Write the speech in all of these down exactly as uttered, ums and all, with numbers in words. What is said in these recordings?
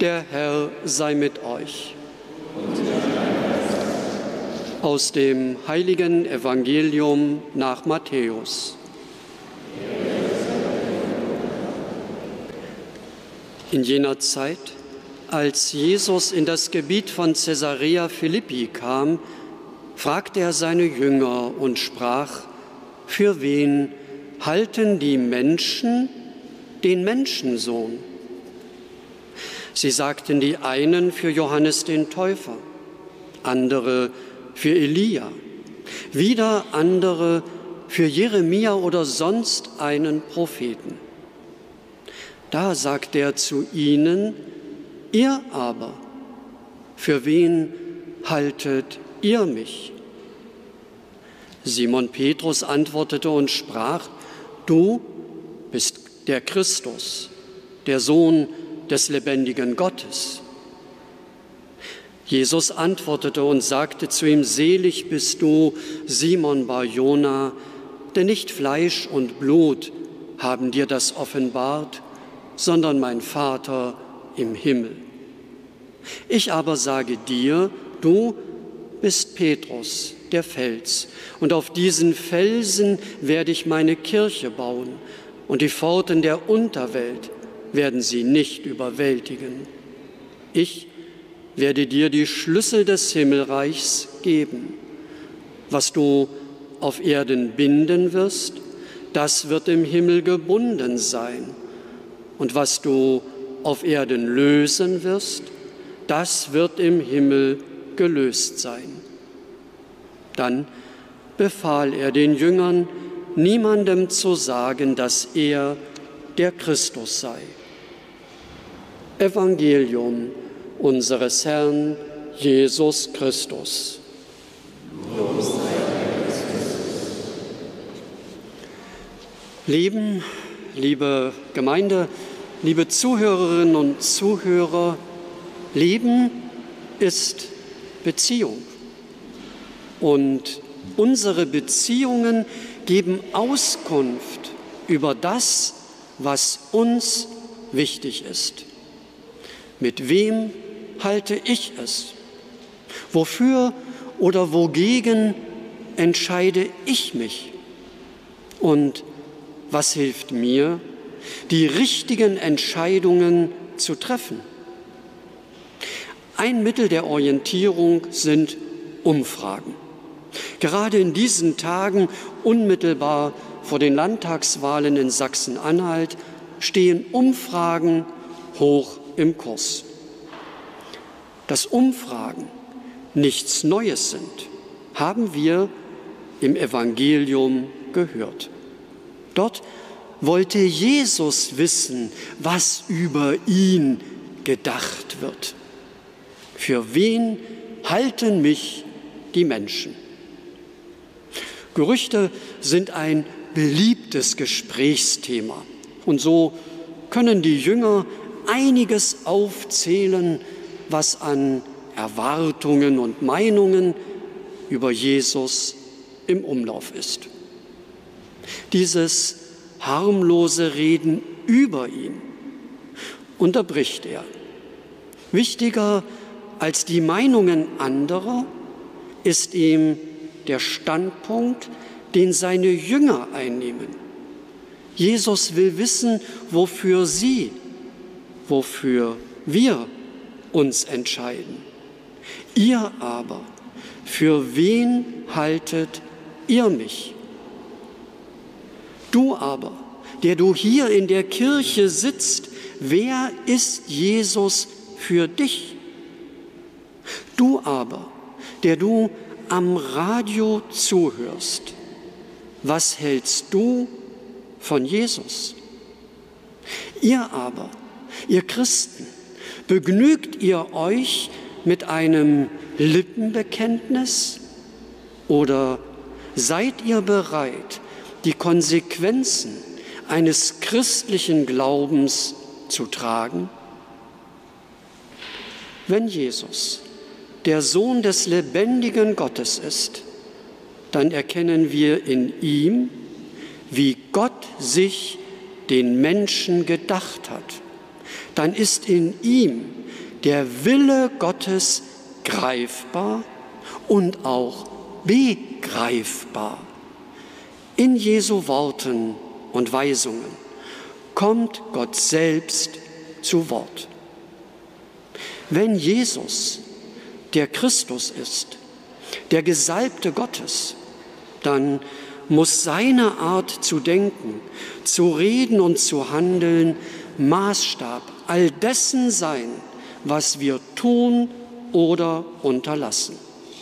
Der Herr sei mit euch. Aus dem heiligen Evangelium nach Matthäus. In jener Zeit, als Jesus in das Gebiet von Caesarea Philippi kam, fragte er seine Jünger und sprach: Für wen halten die Menschen den Menschensohn? Sie sagten die einen für Johannes den Täufer, andere für Elia, wieder andere für Jeremia oder sonst einen Propheten. Da sagte er zu ihnen: Ihr aber, für wen haltet ihr mich? Simon Petrus antwortete und sprach: Du bist der Christus, der Sohn des lebendigen Gottes. Jesus antwortete und sagte zu ihm: Selig bist du, Simon Bar-Jona, denn nicht Fleisch und Blut haben dir das offenbart, sondern mein Vater im Himmel. Ich aber sage dir, du bist Petrus, der Fels, und auf diesen Felsen werde ich meine Kirche bauen, und die Pforten der Unterwelt werden sie nicht überwältigen. Ich werde dir die Schlüssel des Himmelreichs geben. Was du auf Erden binden wirst, das wird im Himmel gebunden sein. Und was du auf Erden lösen wirst, das wird im Himmel gelöst sein. Dann befahl er den Jüngern, niemandem zu sagen, dass er der Christus sei. Evangelium unseres Herrn Jesus Christus. Lieben, liebe Gemeinde, liebe Zuhörerinnen und Zuhörer, Leben ist Beziehung. Und unsere Beziehungen geben Auskunft über das, was uns wichtig ist. Mit wem halte ich es? Wofür oder wogegen entscheide ich mich? Und was hilft mir, die richtigen Entscheidungen zu treffen? Ein Mittel der Orientierung sind Umfragen. Gerade in diesen Tagen, unmittelbar vor den Landtagswahlen in Sachsen-Anhalt, stehen Umfragen hoch im Kurs. Dass Umfragen nichts Neues sind, haben wir im Evangelium gehört. Dort wollte Jesus wissen, was über ihn gedacht wird. Für wen halten mich die Menschen? Gerüchte sind ein beliebtes Gesprächsthema. Und so können die Jünger einiges aufzählen, was an Erwartungen und Meinungen über Jesus im Umlauf ist. Dieses harmlose Reden über ihn unterbricht er. Wichtiger als die Meinungen anderer ist ihm der Standpunkt, den seine Jünger einnehmen. Jesus will wissen, wofür sie, wofür wir uns entscheiden. Ihr aber, für wen haltet ihr mich? Du aber, der du hier in der Kirche sitzt, wer ist Jesus für dich? Du aber, der du am Radio zuhörst, was hältst du von Jesus? Ihr aber, ihr Christen, begnügt ihr euch mit einem Lippenbekenntnis oder seid ihr bereit, die Konsequenzen eines christlichen Glaubens zu tragen? Wenn Jesus der Sohn des lebendigen Gottes ist, dann erkennen wir in ihm, wie Gott sich den Menschen gedacht hat. Dann ist in ihm der Wille Gottes greifbar und auch begreifbar. In Jesu Worten und Weisungen kommt Gott selbst zu Wort. Wenn Jesus der Christus ist, der Gesalbte Gottes, dann muss seine Art zu denken, zu reden und zu handeln Maßstab all dessen sein, was wir tun oder unterlassen.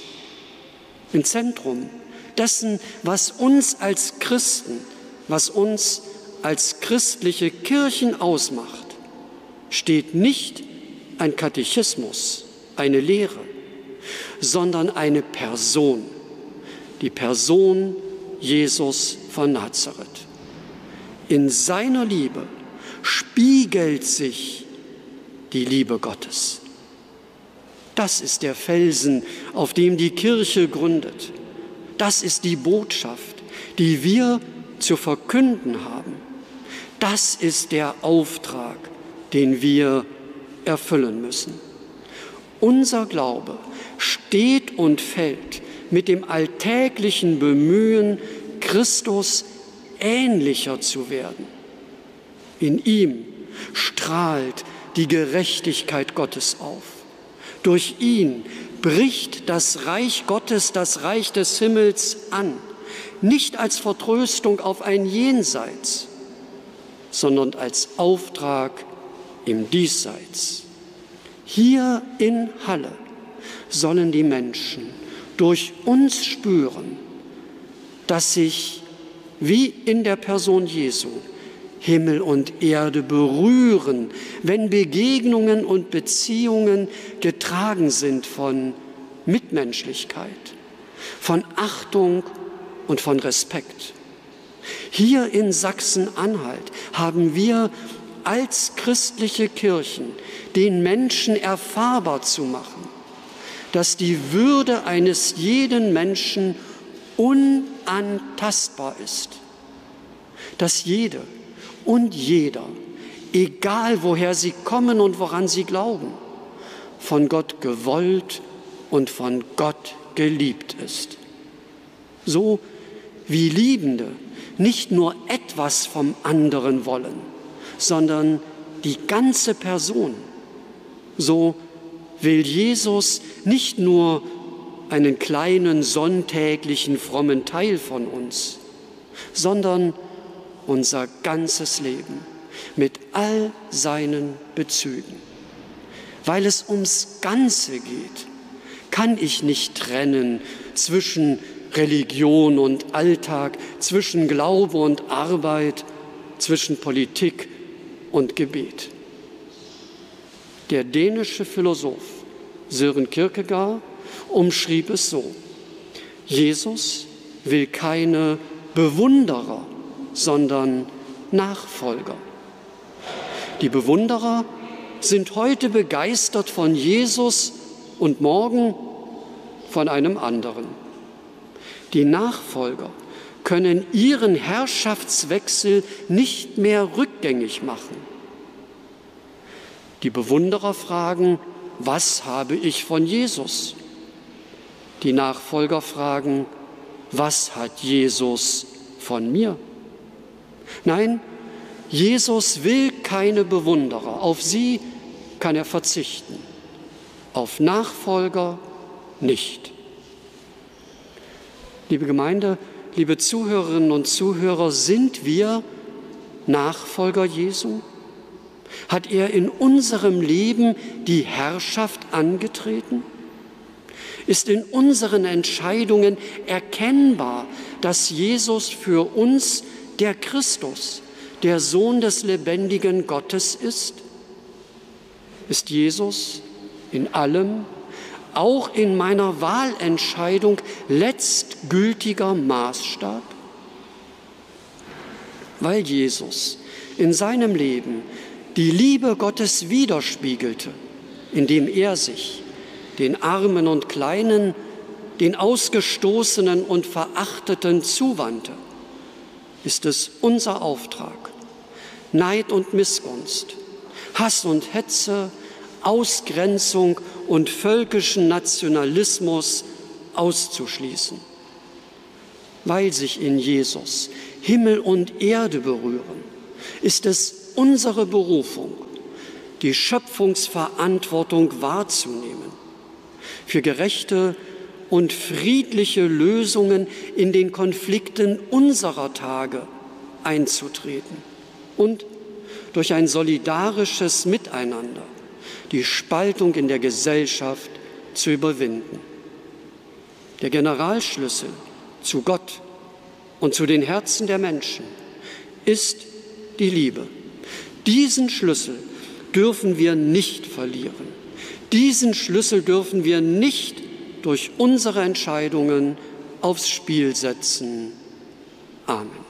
Im Zentrum dessen, was uns als Christen, was uns als christliche Kirchen ausmacht, steht nicht ein Katechismus, eine Lehre, sondern eine Person, die Person Jesus von Nazareth. In seiner Liebe spiegelt sich die Liebe Gottes. Das ist der Felsen, auf dem die Kirche gründet. Das ist die Botschaft, die wir zu verkünden haben. Das ist der Auftrag, den wir erfüllen müssen. Unser Glaube steht und fällt mit dem alltäglichen Bemühen, Christus ähnlicher zu werden. In ihm strahlt die Gerechtigkeit Gottes auf. Durch ihn bricht das Reich Gottes, das Reich des Himmels an, nicht als Vertröstung auf ein Jenseits, sondern als Auftrag im Diesseits. Hier in Halle sollen die Menschen durch uns spüren, dass sich, wie in der Person Jesu, Himmel und Erde berühren, wenn Begegnungen und Beziehungen getragen sind von Mitmenschlichkeit, von Achtung und von Respekt. Hier in Sachsen-Anhalt haben wir als christliche Kirchen den Menschen erfahrbar zu machen, dass die Würde eines jeden Menschen unantastbar ist, dass jede und jeder, egal woher sie kommen und woran sie glauben, von Gott gewollt und von Gott geliebt ist. So wie Liebende nicht nur etwas vom anderen wollen, sondern die ganze Person. So will Jesus nicht nur einen kleinen sonntäglichen frommen Teil von uns, sondern unser ganzes Leben mit all seinen Bezügen. Weil es ums Ganze geht, kann ich nicht trennen zwischen Religion und Alltag, zwischen Glaube und Arbeit, zwischen Politik und Gebet. Der dänische Philosoph Søren Kierkegaard umschrieb es so: Jesus will keine Bewunderer, sondern Nachfolger. Die Bewunderer sind heute begeistert von Jesus und morgen von einem anderen. Die Nachfolger können ihren Herrschaftswechsel nicht mehr rückgängig machen. Die Bewunderer fragen: Was habe ich von Jesus? Die Nachfolger fragen: Was hat Jesus von mir? Nein, Jesus will keine Bewunderer. Auf sie kann er verzichten. Auf Nachfolger nicht. Liebe Gemeinde, liebe Zuhörerinnen und Zuhörer, sind wir Nachfolger Jesu? Hat er in unserem Leben die Herrschaft angetreten? Ist in unseren Entscheidungen erkennbar, dass Jesus für uns der Christus, der Sohn des lebendigen Gottes ist? Ist Jesus in allem, auch in meiner Wahlentscheidung, letztgültiger Maßstab? Weil Jesus in seinem Leben die Liebe Gottes widerspiegelte, indem er sich den Armen und Kleinen, den Ausgestoßenen und Verachteten zuwandte, ist es unser Auftrag, Neid und Missgunst, Hass und Hetze, Ausgrenzung und völkischen Nationalismus auszuschließen. Weil sich in Jesus Himmel und Erde berühren, ist es unsere Berufung, die Schöpfungsverantwortung wahrzunehmen, für gerechte und friedliche Lösungen in den Konflikten unserer Tage einzutreten und durch ein solidarisches Miteinander die Spaltung in der Gesellschaft zu überwinden. Der Generalschlüssel zu Gott und zu den Herzen der Menschen ist die Liebe. Diesen Schlüssel dürfen wir nicht verlieren. Diesen Schlüssel dürfen wir nicht durch unsere Entscheidungen aufs Spiel setzen. Amen.